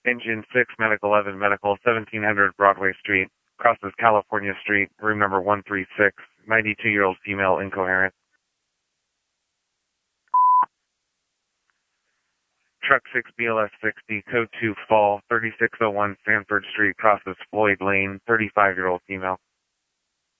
Engine 6, Medic 11, Medical, 1700 Broadway Street, crosses California Street, room number 136, 92-year-old female, incoherent. Truck 6, BLS 60, code 2, fall, 3601 Sanford Street, crosses Floyd Lane, 35-year-old female.